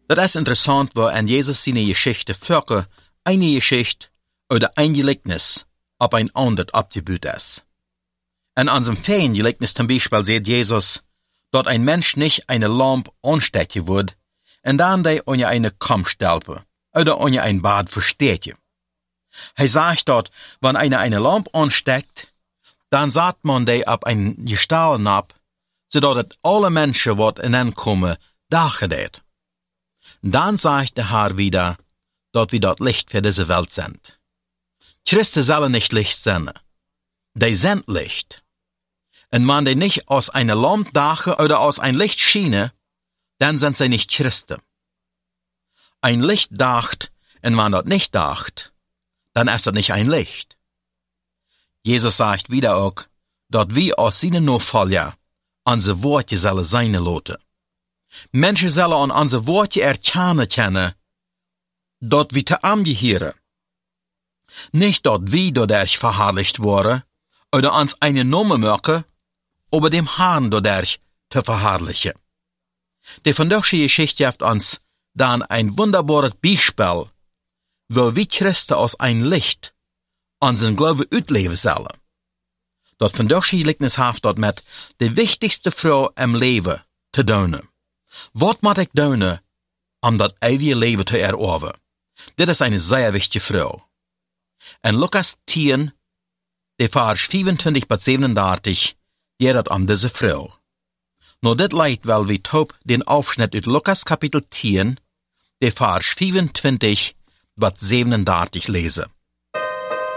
Dat is interessant, waar en Jesus seine Geschichte vorke, eine Geschichte oder ein Gleichnis op ein ander abgebuut is. En an seinem Feriengleichnis zum Beispiel sagt Jesus, dat ein Mensch nicht eine Lampe anstecken wird, und dann die an eine Kamm stelpen, oder an ein Bad verstecken. Er sagt dort, wenn einer eine Lampe ansteckt, dann sagt man die ab ein Gestahlen ab, zodat alle Menschen, wat in kommen, dagen det. Dann sagt der Herr wieder, dat wir dort Licht für diese Welt sind. Christen sollen nicht Licht sein. Die sind Licht. Und wenn die nicht aus einer Lampe dachen oder aus ein Licht schienen, dann sind sie nicht Christen. Ein Licht dacht, und wenn das nicht dacht, dann ist das nicht ein Licht. Jesus sagt wieder auch, dass wir aus seinen Nachfolger unsere Worte sollen sein lassen. Menschen sollen an unsere Worte erkennen, dass wir zu ihm gehören. Nicht, dass wir dadurch verherrlicht worden, oder uns eine Nummer machen, aber dem Herrn dadurch zu verherrlichen. Die vandaagse Geschichte heeft uns dann ein wunderbares Beispiel, wo wir Christen aus ein Licht unseren Glauben uitleven sollen. Dat vandaagse Gleichnis heeft dat met de wichtigste Frau im Leben te doen. Wat moet ik doen om dat eeuwige leven te erorven? Dit is een zeer wichtige Frau. En Lukas 10, de vers 25 bis 37, geht dat om deze Frau. Nou, dit leidt wel wie top den Aufschnitt uit Lukas Kapitel 10, de vers 25 bis 37 lesen.